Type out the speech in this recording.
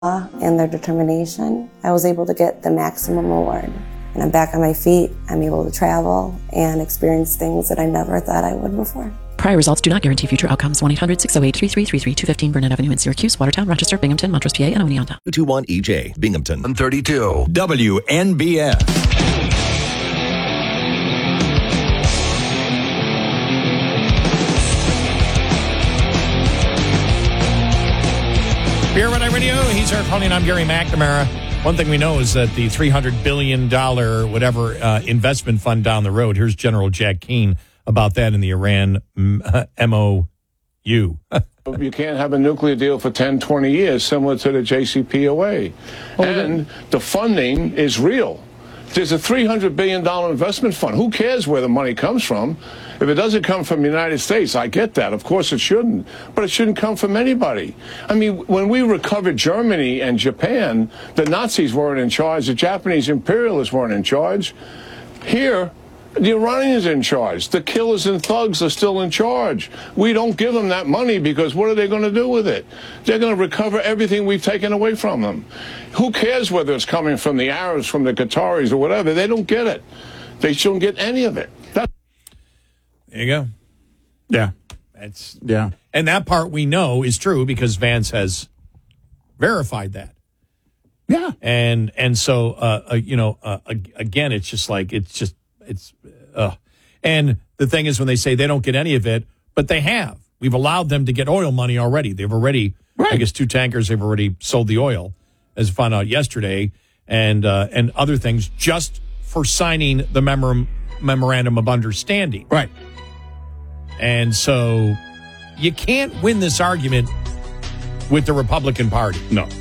and their determination, I was able to get the maximum reward. And I'm back on my feet. I'm able to travel and experience things that I never thought I would before. Prior results do not guarantee future outcomes. 1-800-608-3333, 215 Burnett Avenue in Syracuse, Watertown, Rochester, Binghamton, Montrose, PA, and Oneonta. 221 EJ, Binghamton. 32 WNBF. Beer Red Eye Radio, he's Eric Hunting, I'm Gary McNamara. One thing we know is that the $300 billion investment fund down the road, here's General Jack Keane about that in the Iran MOU. You can't have a nuclear deal for 10, 20 years, similar to the JCPOA. And the funding is real. There's a $300 billion investment fund. Who cares where the money comes from? If it doesn't come from the United States, I get that. Of course it shouldn't. But it shouldn't come from anybody. I mean, when we recovered Germany and Japan, the Nazis weren't in charge. The Japanese imperialists weren't in charge. Here, the Iranians are in charge. The killers and thugs are still in charge. We don't give them that money because what are they going to do with it? They're going to recover everything we've taken away from them. Who cares whether it's coming from the Arabs, from the Qataris, or whatever? They don't get it. They shouldn't get any of it. There you go. Yeah. And that part we know is true because Vance has verified that. Yeah. And so, again, it's just like, and the thing is when they say they don't get any of it, but they have. We've allowed them to get oil money already. They've already, I guess, 2 tankers, they've already sold the oil, as I found out yesterday, and other things just for signing the memorandum of understanding. Right. And so you can't win this argument with the Republican Party. No.